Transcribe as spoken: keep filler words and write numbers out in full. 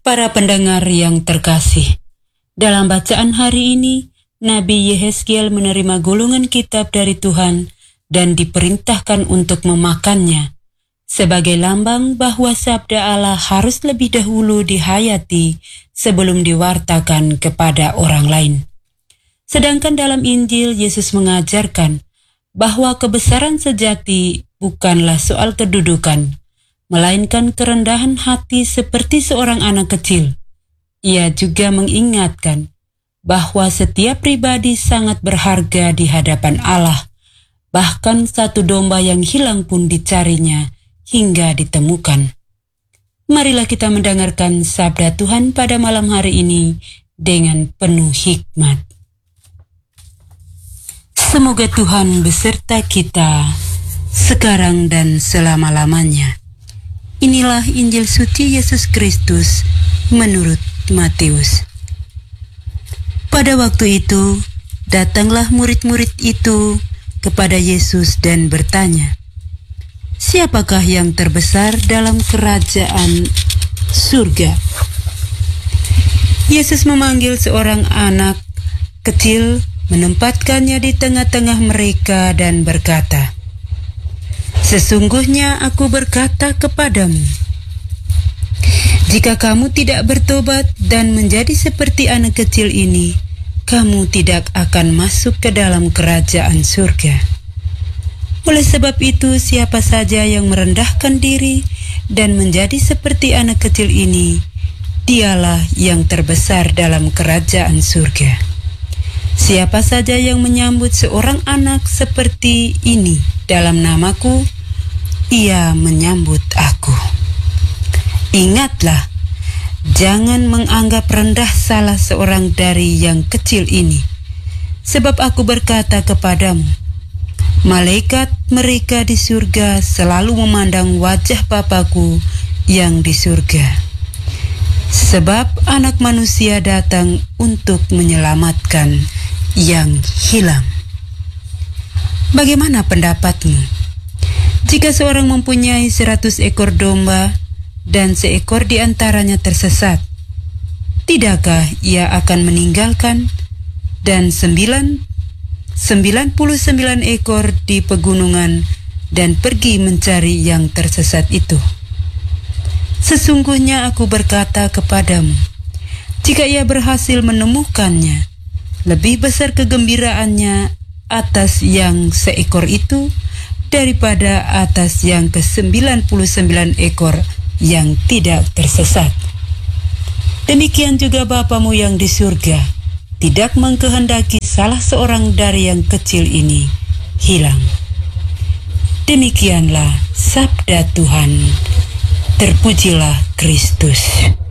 Para pendengar yang terkasih, dalam bacaan hari ini, Nabi Yehezkiel menerima gulungan kitab dari Tuhan dan diperintahkan untuk memakannya, sebagai lambang bahwa sabda Allah harus lebih dahulu dihayati sebelum diwartakan kepada orang lain. Sedangkan dalam Injil, Yesus mengajarkan bahwa kebesaran sejati bukanlah soal kedudukan, melainkan kerendahan hati seperti seorang anak kecil. Ia juga mengingatkan bahwa setiap pribadi sangat berharga di hadapan Allah, bahkan satu domba yang hilang pun dicarinya hingga ditemukan. Marilah kita mendengarkan sabda Tuhan pada malam hari ini dengan penuh hikmat. Semoga Tuhan beserta kita sekarang dan selama-lamanya. Inilah Injil suci Yesus Kristus menurut Matius. Pada waktu itu, datanglah murid-murid itu kepada Yesus dan bertanya, "Siapakah yang terbesar dalam kerajaan surga?" Yesus memanggil seorang anak kecil, menempatkannya di tengah-tengah mereka dan berkata, "Sesungguhnya aku berkata kepadamu, jika kamu tidak bertobat dan menjadi seperti anak kecil ini, kamu tidak akan masuk ke dalam kerajaan surga. Oleh sebab itu, siapa saja yang merendahkan diri dan menjadi seperti anak kecil ini, dialah yang terbesar dalam kerajaan surga. Siapa saja yang menyambut seorang anak seperti ini dalam namaku, ia menyambut aku. Ingatlah, jangan menganggap rendah salah seorang dari yang kecil ini, sebab aku berkata kepadamu, malaikat mereka di surga selalu memandang wajah Bapa-Ku yang di surga. Sebab anak manusia datang untuk menyelamatkan yang hilang." Bagaimana pendapatmu? Jika seorang mempunyai seratus ekor domba dan seekor di antaranya tersesat, tidakkah ia akan meninggalkan dan sembilan, sembilan puluh sembilan ekor di pegunungan dan pergi mencari yang tersesat itu? Sesungguhnya aku berkata kepadamu, jika ia berhasil menemukannya, lebih besar kegembiraannya atas yang seekor itu daripada atas yang ke sembilan puluh sembilan ekor yang tidak tersesat. Demikian juga Bapamu yang di surga tidak mengkehendaki salah seorang dari yang kecil ini hilang. Demikianlah sabda Tuhan. Terpujilah Kristus.